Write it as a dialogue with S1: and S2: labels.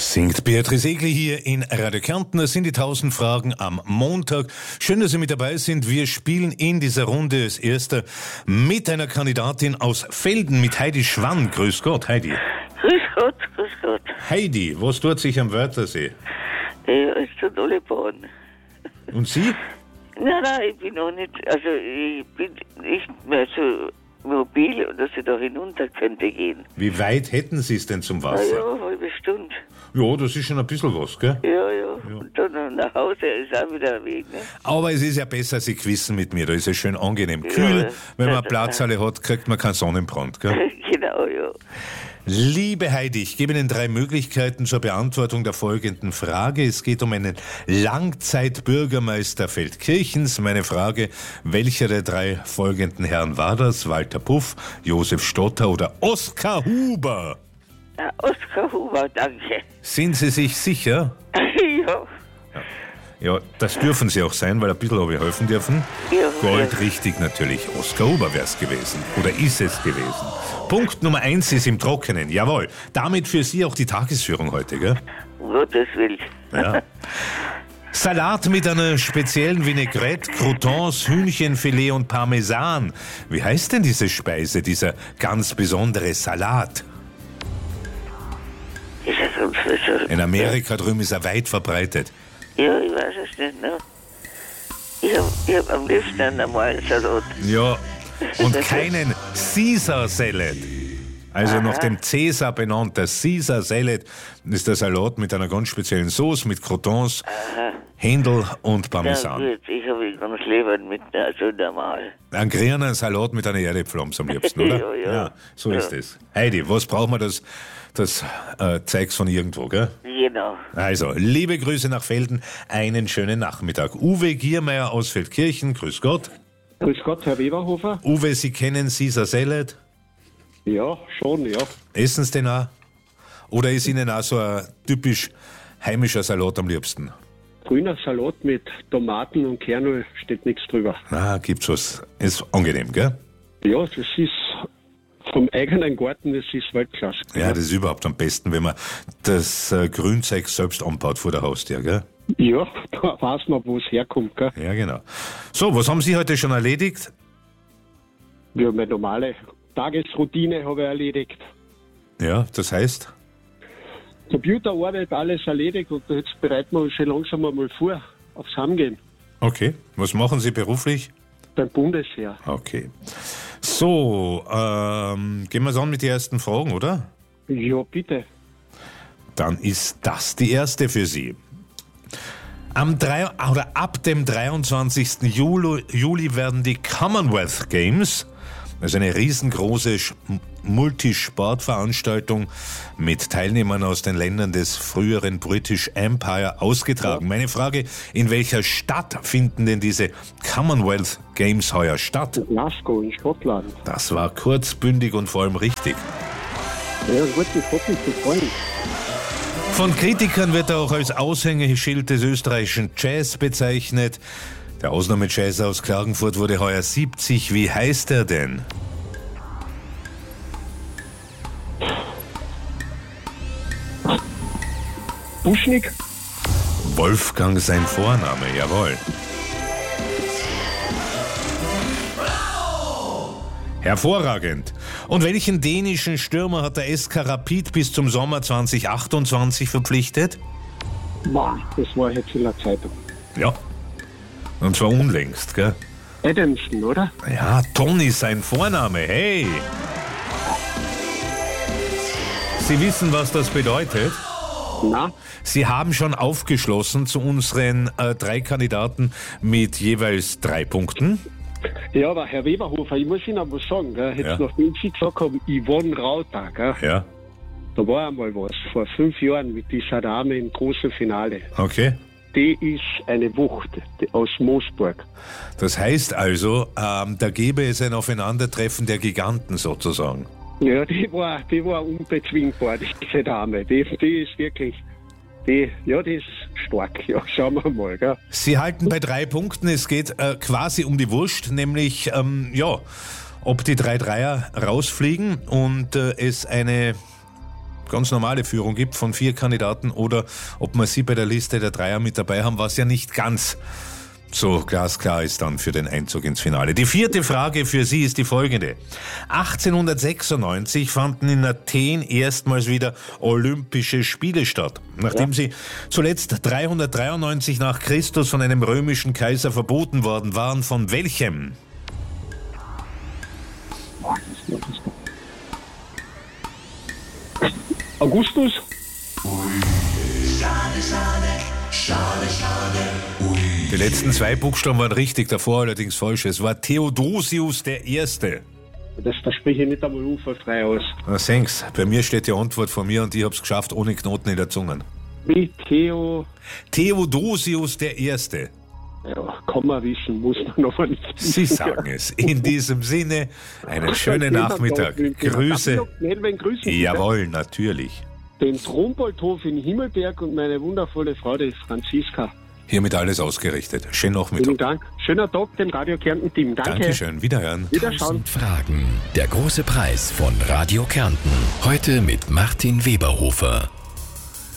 S1: Singt Beatrice Egli hier in Radio Kärnten. Das sind die 1000 Fragen am Montag. Schön, dass Sie mit dabei sind. Wir spielen in dieser Runde als Erster mit einer Kandidatin aus Velden, mit Heidi Schwann. Grüß Gott, Heidi.
S2: Grüß Gott, grüß Gott.
S1: Heidi, was tut sich am Wörthersee?
S2: Ja, es tut alle bauen.
S1: Und Sie?
S2: Nein, ich bin noch nicht, also ich bin nicht mehr so mobil, dass ich da hinunter könnte gehen.
S1: Wie weit hätten Sie es denn zum
S2: Na
S1: Wasser?
S2: ja, eine halbe Stunde.
S1: Ja, das ist schon ein bisschen was, gell?
S2: Ja. Und dann nach Hause ist auch wieder ein Weg, ne?
S1: Aber es ist ja besser, Sie quizzen mit mir. Da ist es schön angenehm kühl.
S2: Ja.
S1: Wenn man Platzhalle hat, kriegt man keinen Sonnenbrand, gell?
S2: Genau, ja.
S1: Liebe Heidi, ich gebe Ihnen 3 Möglichkeiten zur Beantwortung der folgenden Frage. Es geht um einen Langzeitbürgermeister Feldkirchens. Meine Frage, welcher der 3 folgenden Herren war das? Walter Puff, Josef Stotter oder Oskar Huber?
S2: Ja, Oskar Huber, danke.
S1: Sind Sie sich sicher?
S2: Ja.
S1: Ja, das dürfen Sie auch sein, weil ein bisschen habe ich helfen dürfen.
S2: Ja.
S1: Gold richtig natürlich. Oskar Huber wäre es gewesen. Oder ist es gewesen? Punkt Nummer 1 ist im Trockenen. Jawohl. Damit für Sie auch die Tagesführung heute, gell?
S2: Um Gottes Willen.
S1: Ja. Salat mit einer speziellen Vinaigrette, Croutons, Hühnchenfilet und Parmesan. Wie heißt denn diese Speise, dieser ganz besondere Salat?
S2: Ist das unfrischer?
S1: In Amerika drüben ist er weit verbreitet.
S2: Ja, ich weiß es nicht, ne? Ich hab am liebsten einen normalen Salat.
S1: Ja, und keinen Caesar Salad. Also nach dem Cäsar benannt. Der Caesar Salad ist der Salat mit einer ganz speziellen Sauce, mit Croutons, Händel und
S2: Ja,
S1: Parmesan.
S2: gut, ich habe ganz Leben mit, also normal.
S1: Ein grüner Salat mit einer Erdäpfelpflanze am liebsten, oder?
S2: Ja.
S1: So ist es. Heidi, was braucht man das Zeugs von irgendwo, gell?
S2: Genau.
S1: Also, liebe Grüße nach Velden, einen schönen Nachmittag. Uwe Giermeier aus Feldkirchen, grüß Gott.
S3: Grüß Gott, Herr Weberhofer.
S1: Uwe, Sie kennen Caesar Salad?
S3: Ja, schon, ja.
S1: Essen Sie den auch? Oder ist Ihnen auch so ein typisch heimischer Salat am liebsten?
S3: Grüner Salat mit Tomaten und Kernöl, steht nichts drüber.
S1: Ah, gibt's was. Ist angenehm, gell?
S3: Ja, das ist vom eigenen Garten, das ist Weltklasse.
S1: Ja, das ist überhaupt am besten, wenn man das Grünzeug selbst anbaut vor der Haustür, gell?
S3: Ja, da weiß man, wo es herkommt, gell?
S1: Ja, genau. So, was haben Sie heute schon erledigt?
S3: Ja, meine normale Tagesroutine habe ich erledigt.
S1: Ja, das heißt?
S3: Computerarbeit, alles erledigt und jetzt bereiten wir uns schon langsam einmal vor aufs Heimgehen.
S1: Okay. Was machen Sie beruflich?
S3: Beim Bundesheer.
S1: Okay. So, gehen wir es an mit den ersten Fragen, oder?
S3: Ja, bitte.
S1: Dann ist das die erste für Sie. Ab dem 23. Juli werden die Commonwealth Games, also eine riesengroße Multisportveranstaltung mit Teilnehmern aus den Ländern des früheren British Empire ausgetragen. Meine Frage, in welcher Stadt finden denn diese Commonwealth Games heuer statt?
S3: Glasgow in Schottland.
S1: Das war kurz, bündig und vor allem richtig.
S3: Ja, gut, das hat mich gefallen.
S1: Von Kritikern wird er auch als Aushängeschild des österreichischen Jazz bezeichnet. Der Ausnahmejazzer aus Klagenfurt wurde heuer 70. Wie heißt er denn?
S3: Buschnick?
S1: Wolfgang sein Vorname, jawohl. Hervorragend. Und welchen dänischen Stürmer hat der SK Rapid bis zum Sommer 2028 verpflichtet?
S3: Boah, das war jetzt in der Zeitung.
S1: Ja. Und zwar unlängst, gell?
S3: Adamson, oder?
S1: Ja, Toni sein Vorname, hey. Sie wissen, was das bedeutet?
S3: Na?
S1: Sie haben schon aufgeschlossen zu unseren 3 Kandidaten mit jeweils 3 Punkten.
S3: Ja, aber Herr Weberhofer, ich muss Ihnen was sagen, gell? Jetzt
S1: Ja.
S3: nachdem Sie gesagt haben, Yvonne Rauter, gell?
S1: Ja,
S3: Da war einmal was, vor 5 Jahren mit dieser Dame im großen Finale.
S1: okay.
S3: Die ist eine Wucht aus Moosburg.
S1: Das heißt also, da gäbe es ein Aufeinandertreffen der Giganten sozusagen.
S3: Ja, die war unbezwingbar, diese Dame. Die ist wirklich, die ist stark. Ja, schauen wir mal, gell?
S1: Sie halten bei 3 Punkten, es geht quasi um die Wurst, nämlich, ob die 3 Dreier rausfliegen und es eine ganz normale Führung gibt von 4 Kandidaten oder ob wir sie bei der Liste der Dreier mit dabei haben, was ja nicht ganz so glasklar ist dann für den Einzug ins Finale. Die 4. Frage für Sie ist die folgende. 1896 fanden in Athen erstmals wieder Olympische Spiele statt. Nachdem sie zuletzt 393 nach Christus von einem römischen Kaiser verboten worden waren. Von welchem?
S3: Augustus?
S1: Die letzten 2 Buchstaben waren richtig, davor allerdings falsch. Es war Theodosius I.
S3: Das verspreche ich nicht einmal unfallfrei aus.
S1: Na, sehen's, bei mir steht die Antwort von mir und ich hab's geschafft ohne Knoten in der Zunge.
S3: Wie
S1: Theodosius I.
S3: Ja, kann man wissen, muss man aber nicht.
S1: Sie sagen es. In diesem Sinne, einen schönen Nachmittag. Grüße. Jawohl, natürlich.
S3: Den Tromboldhof in Himmelberg und meine wundervolle Frau, die Franziska.
S1: Hiermit alles ausgerichtet. Schönen Nachmittag.
S3: Vielen Dank. Schöner Tag dem Radio Kärnten-Team. Danke.
S1: Dankeschön. Wiederhören.
S3: Wiederschauen.
S4: 1000 Fragen. Der große Preis von Radio Kärnten. Heute mit Martin Weberhofer.